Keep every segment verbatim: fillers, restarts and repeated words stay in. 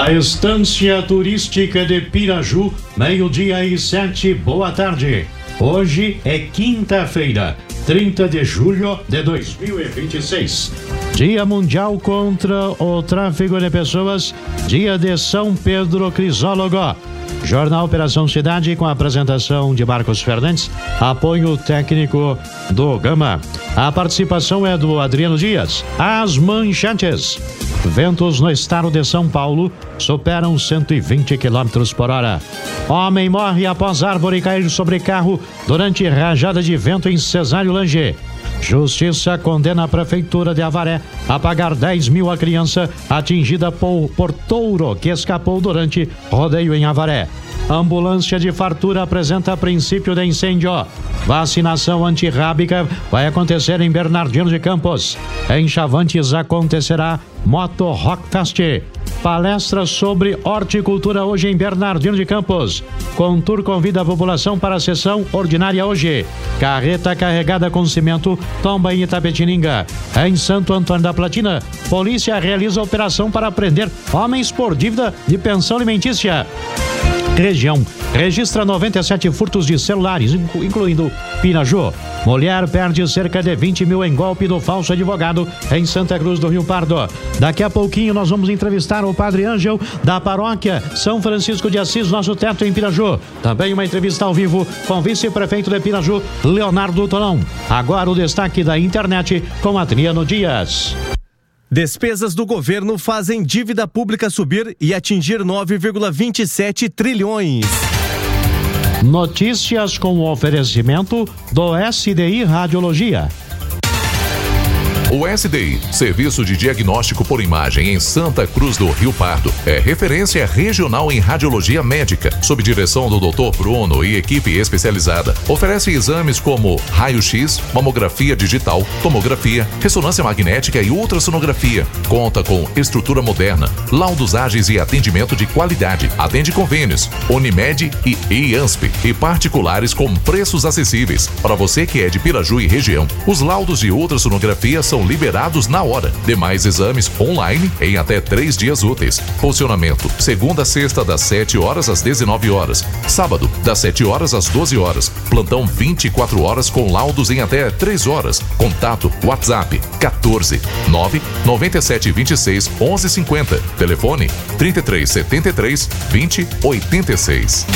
da Estância Turística de Piraju, meio-dia e sete, boa tarde. Hoje é quinta-feira, trinta de julho de dois mil e vinte e seis. Dia Mundial contra o Tráfico de Pessoas, dia de São Pedro Crisólogo. Jornal Operação Cidade com a apresentação de Marcos Fernandes, apoio técnico do Gama. A participação é do Adriano Dias. As manchetes: ventos no estado de São Paulo superam cento e vinte quilômetros por hora. Homem morre após árvore cair sobre carro durante rajada de vento em Cesário Lange. Justiça condena a Prefeitura de Avaré a pagar dez mil à criança atingida por, por touro que escapou durante rodeio em Avaré. Ambulância de fartura apresenta princípio de incêndio. Vacinação antirrábica vai acontecer em Bernardino de Campos. Em Chavantes acontecerá Moto Rock Fest. Palestra sobre horticultura hoje em Bernardino de Campos. Contur convida a população para a sessão ordinária hoje. Carreta carregada com cimento tomba em Itapetininga. Em Santo Antônio da Platina, polícia realiza operação para prender homens por dívida de pensão alimentícia. Região registra noventa e sete furtos de celulares, incluindo Piraju. Mulher perde cerca de vinte mil em golpe do falso advogado em Santa Cruz do Rio Pardo. Daqui a pouquinho nós vamos entrevistar o Padre Ângel da paróquia São Francisco de Assis, nosso teto em Piraju. Também uma entrevista ao vivo com o vice-prefeito de Piraju, Leonardo Tolão. Agora o destaque da internet com Adriano Dias. Despesas do governo fazem dívida pública subir e atingir nove vírgula vinte e sete trilhões. Notícias com o oferecimento do S D I Radiologia. O S D I, Serviço de Diagnóstico por Imagem em Santa Cruz do Rio Pardo, é referência regional em radiologia médica, sob direção do doutor Bruno e equipe especializada. Oferece exames como raio-x, mamografia digital, tomografia, ressonância magnética e ultrassonografia. Conta com estrutura moderna, laudos ágeis e atendimento de qualidade. Atende convênios, Unimed e IANSP e particulares com preços acessíveis. Para você que é de Piraju e região, os laudos de ultrassonografia são liberados na hora. Demais exames online em até três dias úteis. Funcionamento: segunda a sexta, das sete horas às dezenove horas. Sábado, das sete horas às doze horas. Plantão vinte e quatro horas com laudos em até três horas. Contato WhatsApp quatorze nove noventa e sete vinte e seis onze cinquenta. Telefone trinta e três setenta e três vinte oitenta e seis.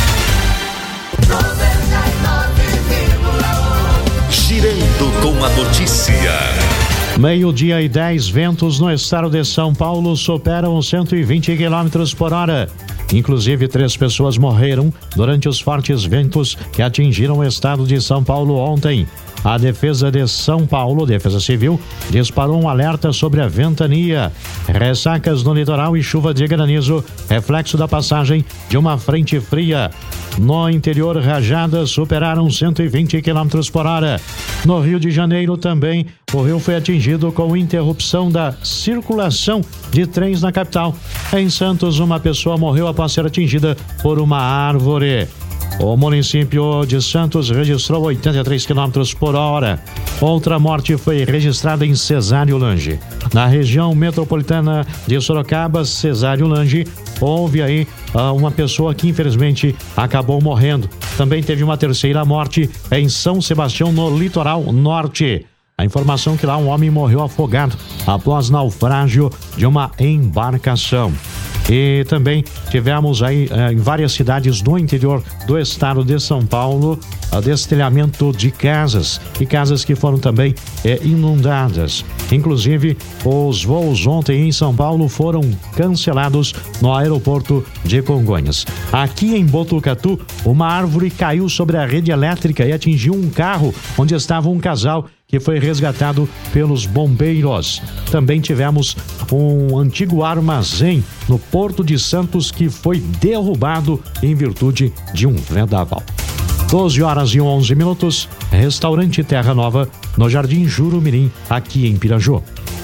Girando com a notícia. Meio-dia e dez, ventos no estado de São Paulo superam cento e vinte quilômetros por hora. Inclusive, três pessoas morreram durante os fortes ventos que atingiram o estado de São Paulo ontem. A Defesa de São Paulo, Defesa Civil, disparou um alerta sobre a ventania, ressacas no litoral e chuva de granizo, reflexo da passagem de uma frente fria. No interior, rajadas superaram cento e vinte quilômetros por hora. No Rio de Janeiro também, o rio foi atingido com interrupção da circulação de trens na capital. Em Santos, uma pessoa morreu após ser atingida por uma árvore. O município de Santos registrou oitenta e três quilômetros por hora. Outra morte foi registrada em Cesário Lange. Na região metropolitana de Sorocaba, Cesário Lange, houve aí uh, uma pessoa que infelizmente acabou morrendo. Também teve uma terceira morte em São Sebastião, no litoral norte. A informação que lá um homem morreu afogado após naufrágio de uma embarcação. E também tivemos aí eh, em várias cidades do interior do estado de São Paulo a destelhamento de casas e casas que foram também eh, inundadas. Inclusive, os voos ontem em São Paulo foram cancelados no aeroporto de Congonhas. Aqui em Botucatu, uma árvore caiu sobre a rede elétrica e atingiu um carro onde estava um casal que foi resgatado pelos bombeiros. Também tivemos um antigo armazém no Porto de Santos que foi derrubado em virtude de um vendaval. doze horas e onze minutos, restaurante Terra Nova, no Jardim Jurumirim, aqui em Piraju.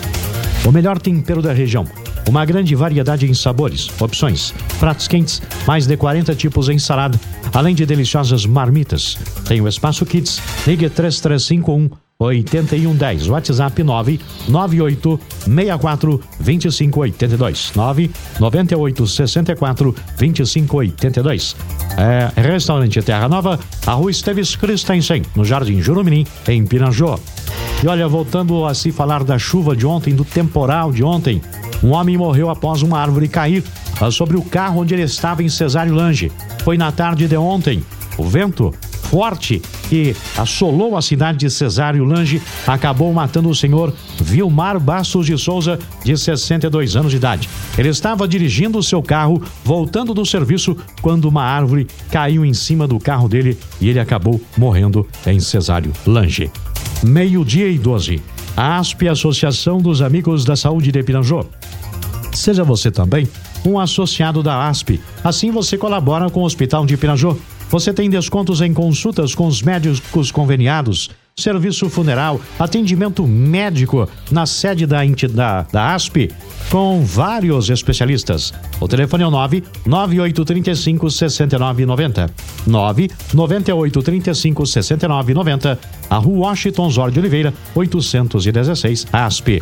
O melhor tempero da região. Uma grande variedade em sabores, opções, pratos quentes, mais de quarenta tipos em salada, além de deliciosas marmitas. Tem o Espaço Kids, ligue três três cinco um oito um um zero. WhatsApp nove nove oito seis quatro dois cinco oito dois. nove nove oito seis quatro dois cinco oito dois. É, Restaurante Terra Nova, a Rua Esteves Christensen, no Jardim Jurumini, em Pirajó. E olha, voltando a se falar da chuva de ontem, do temporal de ontem, um homem morreu após uma árvore cair sobre o carro onde ele estava em Cesário Lange. Foi na tarde de ontem. O vento forte que assolou a cidade de Cesário Lange acabou matando o senhor Vilmar Bastos de Souza, de sessenta e dois anos de idade. Ele estava dirigindo o seu carro, voltando do serviço, quando uma árvore caiu em cima do carro dele e ele acabou morrendo em Cesário Lange. Meio-dia e doze. A ASP, Associação dos Amigos da Saúde de Pirajó. Seja você também um associado da ASP. Assim você colabora com o Hospital de Pirajó. Você tem descontos em consultas com os médicos conveniados, serviço funeral, atendimento médico na sede da entidade da ASP, com vários especialistas. O telefone é o nove nove oito três cinco seis nove nove zero. nove nove oito três cinco seis nove nove zero. A Rua Washington Zor de Oliveira, oitocentos e dezesseis, ASP.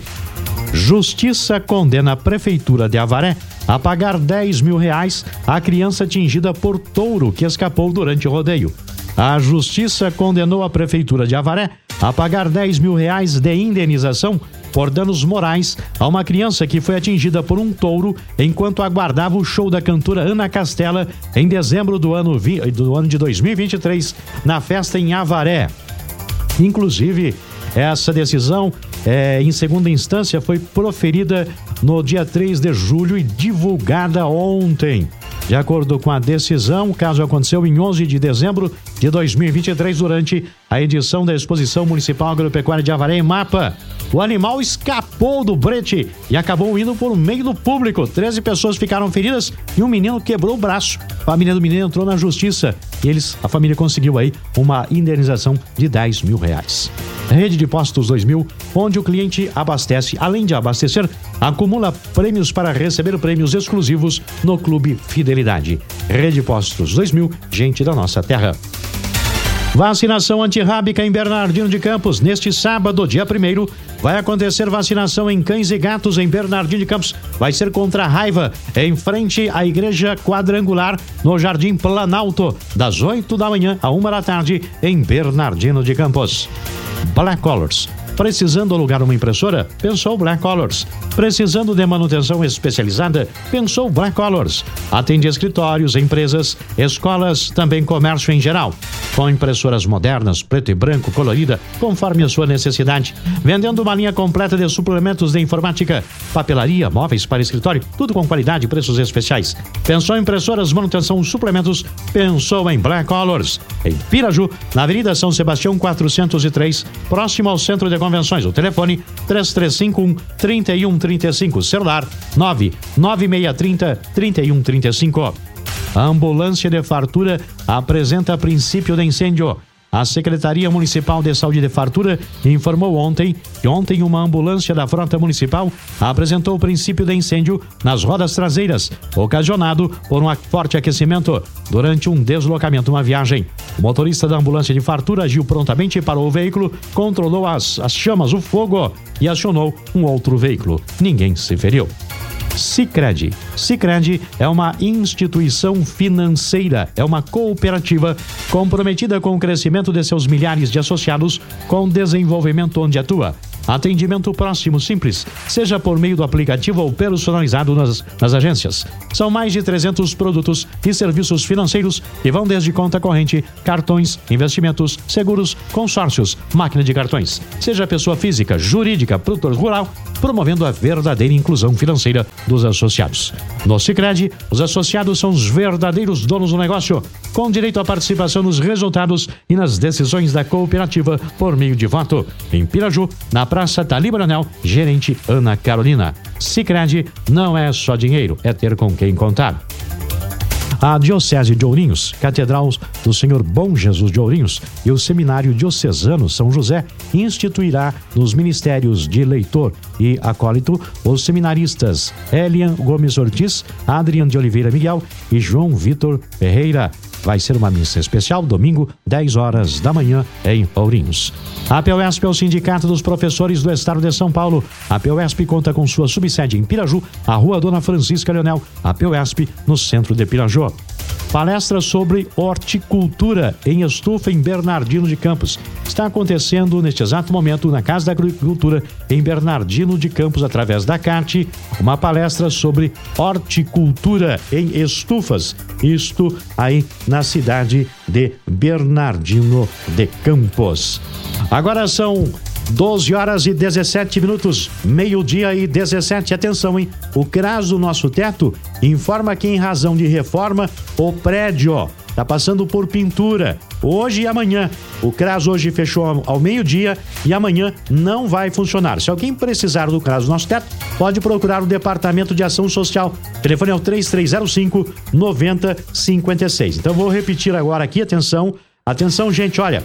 Justiça condena a Prefeitura de Avaré a pagar dez mil reais à criança atingida por touro que escapou durante o rodeio. A Justiça condenou a Prefeitura de Avaré a pagar dez mil reais de indenização por danos morais a uma criança que foi atingida por um touro enquanto aguardava o show da cantora Ana Castela em dezembro do ano, do ano de dois mil e vinte e três, na festa em Avaré. Inclusive, essa decisão, é, em segunda instância, foi proferida no dia três de julho e divulgada ontem. De acordo com a decisão, o caso aconteceu em onze de dezembro de dois mil e vinte e três, durante a edição da Exposição Municipal Agropecuária de Avaré em Mapa. O animal escapou do brete e acabou indo por meio do público. treze pessoas ficaram feridas e um menino quebrou o braço. A família do menino entrou na justiça e eles, a família conseguiu aí uma indenização de dez mil reais. Rede de Postos dois mil, onde o cliente abastece, além de abastecer, acumula prêmios para receber prêmios exclusivos no Clube Fidelidade. Rede Postos dois mil, gente da nossa terra. Vacinação antirrábica em Bernardino de Campos. Neste sábado, dia primeiro, vai acontecer vacinação em cães e gatos em Bernardino de Campos. Vai ser contra a raiva, em frente à Igreja Quadrangular, no Jardim Planalto, das oito da manhã à uma da tarde, em Bernardino de Campos. Black Colors. Precisando alugar uma impressora? Pensou Black Colors. Precisando de manutenção especializada? Pensou Black Colors. Atende escritórios, empresas, escolas, também comércio em geral. Com impressoras modernas, preto e branco, colorida, conforme a sua necessidade. Vendendo uma linha completa de suplementos de informática, papelaria, móveis para escritório, tudo com qualidade e preços especiais. Pensou em impressoras, manutenção, suplementos? Pensou em Black Colors. Em Piraju, na Avenida São Sebastião quatrocentos e três, próximo ao Centro de Convenções. O telefone três três cinco um, três um três cinco, celular nove nove seis três zero, três um três cinco. A ambulância de Fartura apresenta princípio de incêndio. A Secretaria Municipal de Saúde de Fartura informou ontem que ontem uma ambulância da Frota Municipal apresentou o princípio de incêndio nas rodas traseiras, ocasionado por um forte aquecimento durante um deslocamento, uma viagem. O motorista da ambulância de Fartura agiu prontamente, parou o veículo, controlou as, as chamas, o fogo e acionou um outro veículo. Ninguém se feriu. Sicredi. Sicredi é uma instituição financeira, é uma cooperativa comprometida com o crescimento de seus milhares de associados com desenvolvimento onde atua. Atendimento próximo, simples, seja por meio do aplicativo ou personalizado nas, nas agências. São mais de trezentos produtos e serviços financeiros que vão desde conta corrente, cartões, investimentos, seguros, consórcios, máquina de cartões. Seja pessoa física, jurídica, produtor rural, promovendo a verdadeira inclusão financeira dos associados. No Sicredi, os associados são os verdadeiros donos do negócio, com direito à participação nos resultados e nas decisões da cooperativa por meio de voto. Em Piraju, na Praça Taliba Branel, gerente Ana Carolina. Sicredi não é só dinheiro, é ter com quem contar. A Diocese de Ourinhos, Catedral do Senhor Bom Jesus de Ourinhos e o Seminário Diocesano São José instituirá nos ministérios de leitor e acólito os seminaristas Elian Gomes Ortiz, Adrian de Oliveira Miguel e João Vitor Ferreira. vai ser uma missa especial, domingo, dez horas da manhã, em Ourinhos. A Peu-Esp é o Sindicato dos Professores do Estado de São Paulo. A Peu-Esp conta com sua subsede em Piraju, a Rua Dona Francisca Leonel, a Peu-Esp, no centro de Piraju. Palestra sobre horticultura em estufa em Bernardino de Campos. Está acontecendo neste exato momento na Casa da Agricultura em Bernardino de Campos, através da C A R T, uma palestra sobre horticultura em estufas. Isto aí na cidade de Bernardino de Campos. Agora são doze horas e dezessete minutos, meio-dia e dezessete. Atenção, hein? O CRAS do Nosso Teto informa que, em razão de reforma, o prédio está passando por pintura hoje e amanhã. O CRAS hoje fechou ao, ao meio-dia e amanhã não vai funcionar. Se alguém precisar do CRAS do Nosso Teto, pode procurar o Departamento de Ação Social. O telefone é o três três zero cinco, nove zero cinco seis. Então, vou repetir agora aqui, atenção. Atenção, gente, olha.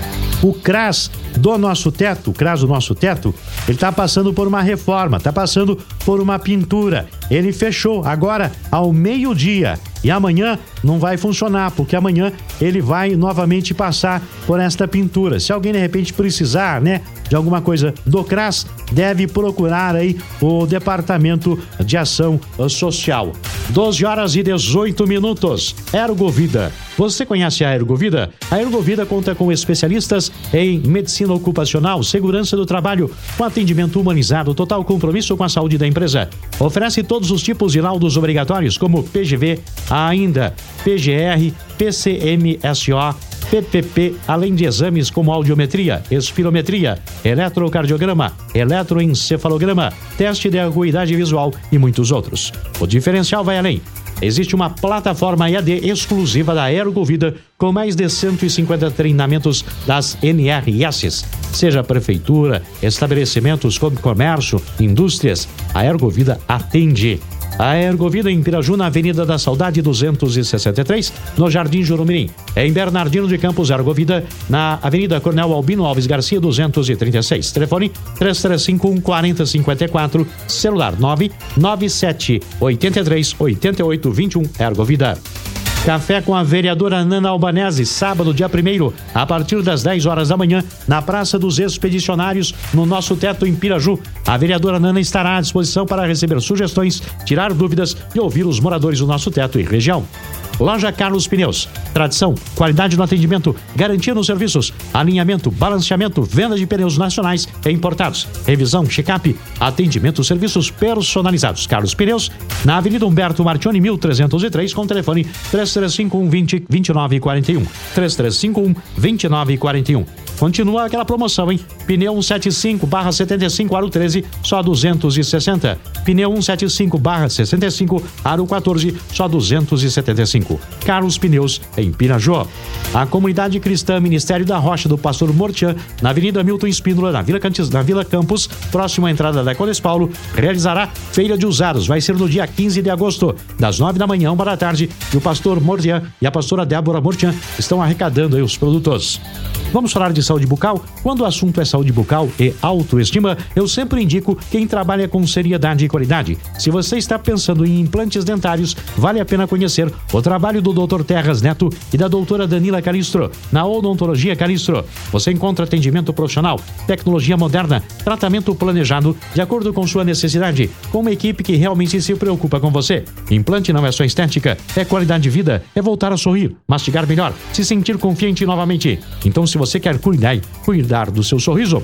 O CRAS do Nosso Teto, o CRAS do Nosso Teto, ele está passando por uma reforma, está passando por uma pintura. Ele fechou agora ao meio-dia e amanhã não vai funcionar, porque amanhã ele vai novamente passar por esta pintura. Se alguém de repente precisar, né, de alguma coisa do CRAS, deve procurar aí o Departamento de Ação Social. doze horas e dezoito minutos. Ergovida. Você conhece a Ergovida? A Ergovida conta com especialistas em medicina ocupacional, segurança do trabalho, com atendimento humanizado, total compromisso com a saúde da empresa. Oferece todos os tipos de laudos obrigatórios, como P G V, ainda P G R, P C M S O, P P P, além de exames como audiometria, espirometria, eletrocardiograma, eletroencefalograma, teste de acuidade visual e muitos outros. O diferencial vai além. Existe uma plataforma E A D exclusiva da Ergovida com mais de cento e cinquenta treinamentos das N R S. Seja prefeitura, estabelecimentos como comércio, indústrias, a Ergovida atende. A Ergovida em Piraju, na Avenida da Saudade duzentos e sessenta e três, no Jardim Jurumirim. Em Bernardino de Campos, Ergovida, na Avenida Coronel Albino Alves Garcia duzentos e trinta e seis. Telefone três três cinco um, quatro zero cinco quatro, celular nove nove sete oito três oito oito dois um. Ergovida. Café com a vereadora Nana Albanese, sábado, dia primeiro, a partir das dez horas da manhã, na Praça dos Expedicionários, no Nosso Teto, em Piraju. A vereadora Nana estará à disposição para receber sugestões, tirar dúvidas e ouvir os moradores do Nosso Teto e região. Loja Carlos Pneus. Tradição, qualidade no atendimento, garantia nos serviços, alinhamento, balanceamento, venda de pneus nacionais e importados, revisão, check-up, atendimento, serviços personalizados. Carlos Pneus, na Avenida Humberto Martioni, mil trezentos e três, com telefone três três cinco um, vinte, vinte e nove quarenta e um. três três cinco um, vinte e nove quarenta e um. Continua aquela promoção, hein? Pneu cento e setenta e cinco barra setenta e cinco, aro treze, só duzentos e sessenta. Pneu cento e setenta e cinco barra sessenta e cinco, aro quatorze, só duzentos e setenta e cinco. Carlos Pneus, em Piraju. A Comunidade Cristã Ministério da Rocha do Pastor Mortian, na Avenida Milton Espíndola, na Vila, Cantis, na Vila Campos, próximo à entrada da Coles Paulo, realizará Feira de Usados. Vai ser no dia quinze de agosto, das nove da manhã, uma da tarde, e o pastor Mortian e a pastora Débora Mortian estão arrecadando aí os produtos. Vamos falar de saúde bucal? Quando o assunto é saúde bucal e autoestima, eu sempre indico quem trabalha com seriedade e qualidade. Se você está pensando em implantes dentários, vale a pena conhecer o trabalho do doutor Terras Neto e da doutora Danila Calistro, na Odontologia Calistro. Você encontra atendimento profissional, tecnologia moderna, tratamento planejado de acordo com sua necessidade, com uma equipe que realmente se preocupa com você. Implante não é só estética, é qualidade de vida, é voltar a sorrir, mastigar melhor, se sentir confiante novamente. Então, se você quer cuidar, cuidar do seu sorriso,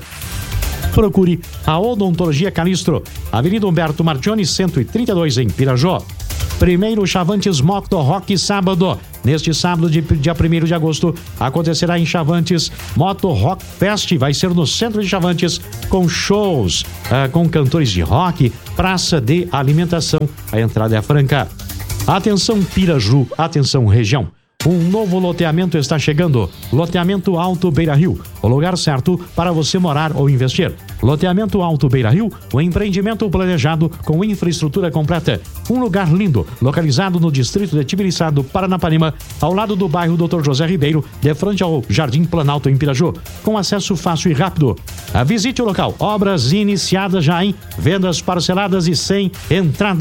procure a Odontologia Calistro, Avenida Humberto Martioni, cento e trinta e dois, em Piraju. Primeiro Chavantes Moto Rock sábado. Neste sábado, de, dia primeiro de agosto, acontecerá em Chavantes Moto Rock Fest. Vai ser no centro de Chavantes, com shows, uh, com cantores de rock, praça de alimentação. A entrada é franca. Atenção Piraju, atenção região. Um novo loteamento está chegando. Loteamento Alto Beira Rio, o lugar certo para você morar ou investir. Loteamento Alto Beira Rio, o empreendimento planejado com infraestrutura completa. Um lugar lindo, localizado no distrito de Tibiriçá do Paranapanema, ao lado do bairro doutor José Ribeiro, de frente ao Jardim Planalto, em Piraju, com acesso fácil e rápido. Visite o local. Obras iniciadas já em vendas parceladas e sem entrada.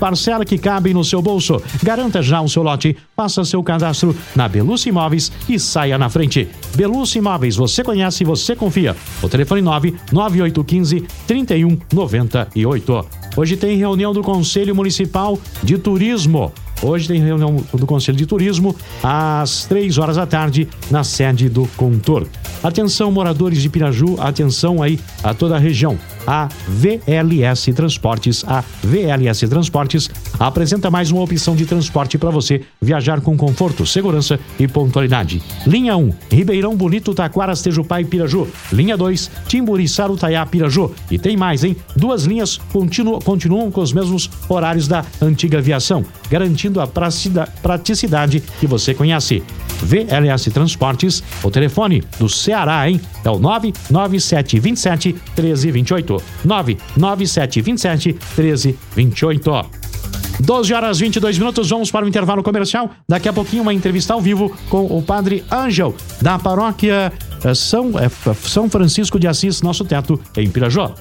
parcela que cabe no seu bolso. Garanta já o seu lote, faça seu cadastro na Belucci Imóveis e saia na frente. Belucci Imóveis, você conhece, você confia. O telefone nove nove oito um cinco, três um nove oito. Hoje tem reunião do Conselho Municipal de Turismo. Hoje tem reunião do Conselho de Turismo às três horas da tarde na sede do Contur. Atenção, moradores de Piraju, atenção aí a toda a região. A V L S Transportes, a V L S Transportes apresenta mais uma opção de transporte para você viajar com conforto, segurança e pontualidade. Linha um, Ribeirão Bonito, Taquaras, Tejupá e Piraju. Linha dois, Timburi, Sarutaiá, Piraju. E tem mais, hein? Duas linhas continuam, continuam com os mesmos horários da antiga aviação, garantindo a praticidade que você conhece. V L S Transportes, o telefone do Ceará, hein? É o nove nove sete dois sete, um três dois oito. nove nove sete dois sete, um três dois oito. doze horas e vinte e dois minutos, vamos para o intervalo comercial. Daqui a pouquinho uma entrevista ao vivo com o Padre Ângel, da paróquia São, São Francisco de Assis, Nosso Teto, em Pirajó.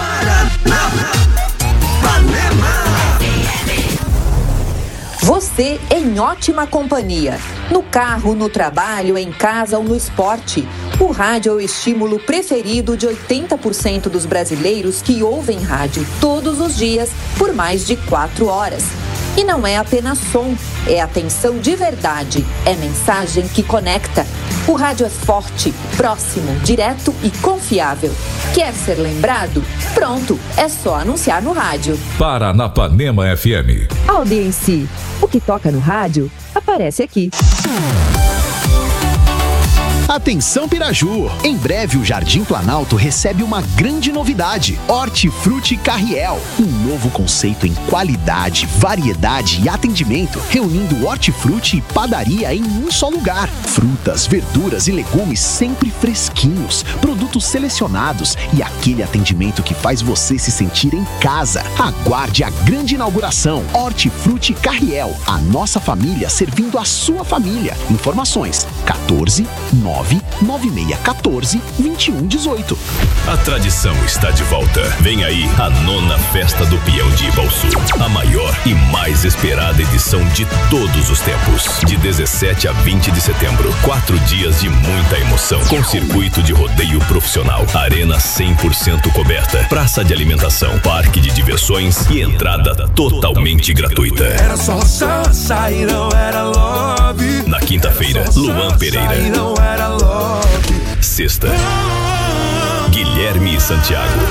Você em ótima companhia. No carro, no trabalho, em casa ou no esporte. O rádio é o estímulo preferido de oitenta por cento dos brasileiros que ouvem rádio todos os dias por mais de quatro horas. E não é apenas som, é atenção de verdade, é mensagem que conecta. O rádio é forte, próximo, direto e confiável. Quer ser lembrado? Pronto, é só anunciar no rádio. Paranapanema F M. Audiência. O que toca no rádio, aparece aqui. Atenção Piraju! Em breve o Jardim Planalto recebe uma grande novidade, Hortifruti Carriel. Um novo conceito em qualidade, variedade e atendimento, reunindo hortifruti e padaria em um só lugar. Frutas, verduras e legumes sempre fresquinhos, produtos selecionados e aquele atendimento que faz você se sentir em casa. Aguarde a grande inauguração, Hortifruti Carriel. A nossa família servindo a sua família. Informações quatorze, nove nove seis um quatro, dois um um oito. A tradição está de volta. Vem aí a nona Festa do Peão de Ibaussu. A maior e mais esperada edição de todos os tempos. De dezessete a vinte de setembro. Quatro dias de muita emoção. Com circuito de rodeio profissional. Arena cem por cento coberta. Praça de alimentação. Parque de diversões e entrada totalmente gratuita. Era só sair, não era love. Na quinta-feira, Luan Pereira. Sexta, Guilherme e Santiago.